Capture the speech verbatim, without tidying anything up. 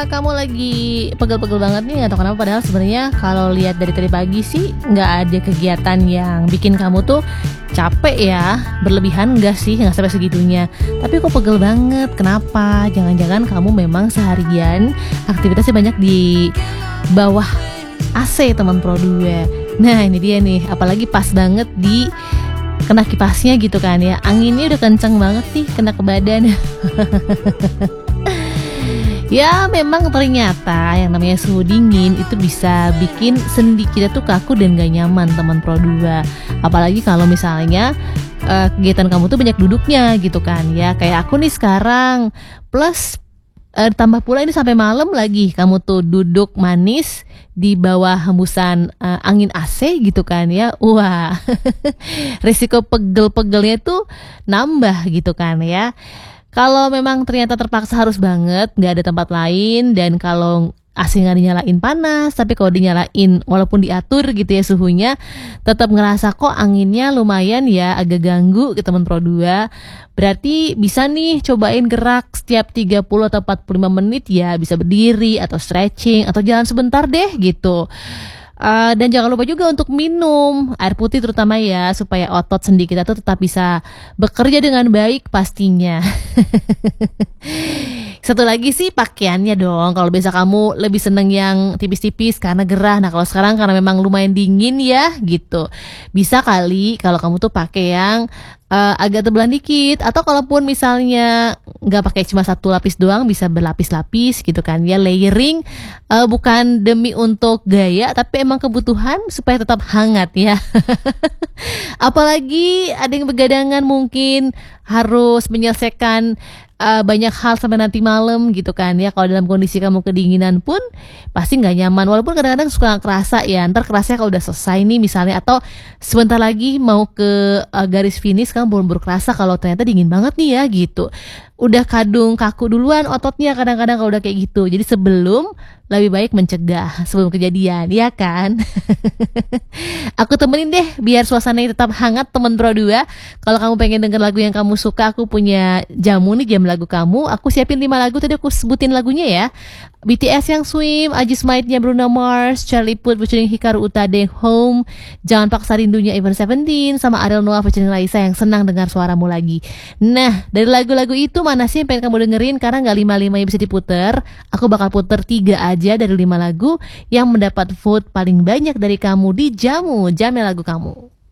kamu lagi pegel-pegel banget nih, nggak tahu kenapa, padahal sebenarnya kalau lihat dari tadi pagi sih nggak ada kegiatan yang bikin kamu tuh capek ya, berlebihan enggak sih, nggak sampai segitunya. Tapi kok pegel banget, kenapa? Jangan-jangan kamu memang seharian aktivitasnya banyak di bawah A C teman Pro dua. Nah ini dia nih, apalagi pas banget di kena kipasnya gitu kan ya, anginnya udah kenceng banget nih kena ke badan. Ya memang ternyata yang namanya suhu dingin itu bisa bikin sendi kita tuh kaku dan gak nyaman teman Pro dua. Apalagi kalau misalnya uh, kegiatan kamu tuh banyak duduknya gitu kan ya. Kayak aku nih sekarang, plus uh, tambah pula ini sampai malam lagi kamu tuh duduk manis di bawah hembusan uh, angin A C gitu kan ya. Wah, risiko pegel-pegelnya tuh nambah gitu kan ya. Kalau memang ternyata terpaksa harus banget, nggak ada tempat lain, dan kalau A C nggak dinyalain panas, tapi kalau dinyalain walaupun diatur gitu ya suhunya, tetap ngerasa kok anginnya lumayan ya, agak ganggu ke teman Pro dua. Berarti bisa nih cobain gerak setiap tiga puluh atau empat puluh lima menit ya, bisa berdiri atau stretching atau jalan sebentar deh gitu. Uh, dan jangan lupa juga untuk minum air putih terutama ya, supaya otot sendi kita tuh tetap bisa bekerja dengan baik pastinya. Satu lagi sih pakaiannya dong. Kalau biasa kamu lebih seneng yang tipis-tipis karena gerah. Nah kalau sekarang karena memang lumayan dingin ya gitu, bisa kali kalau kamu tuh pakai yang uh, agak tebelan dikit. Atau kalaupun misalnya nggak pakai cuma satu lapis doang, bisa berlapis-lapis gitu kan ya. Layering uh, bukan demi untuk gaya, tapi emang kebutuhan supaya tetap hangat ya. Apalagi ada yang begadangan mungkin harus menyelesaikan uh, banyak hal sampai nanti malam gitu kan ya. Kalau dalam kondisi kamu kedinginan pun pasti nggak nyaman. Walaupun kadang-kadang suka kerasa ya, ntar kerasanya kalau udah selesai nih misalnya, atau sebentar lagi mau ke uh, garis finish, kamu baru-baru kerasa kalau ternyata dingin banget nih ya gitu. Udah kadung kaku duluan ototnya kadang-kadang kalau udah kayak gitu. Jadi sebelum, lebih baik mencegah sebelum kejadian, ya kan? Aku temenin deh biar suasananya tetap hangat teman Pro dua. Kalau kamu pengen denger lagu yang kamu suka, aku punya jamu nih, jam lagu kamu. Aku siapin lima lagu, tadi aku sebutin lagunya ya. B T S yang Swim, I Just Might-nya Bruno Mars, Charlie Puth featuring Hikaru Utada Home, Jangan Paksa Rindunya Even Seventeen, sama Ariel Noah featuring Raisa yang Senang Dengar Suaramu Lagi. Nah, dari lagu-lagu itu mana sih yang pengen kamu dengerin? Karena gak lima-limanya bisa diputer, aku bakal puter tiga aja dari lima lagu yang mendapat vote paling banyak dari kamu di Jamu, Jamnya Lagu Kamu.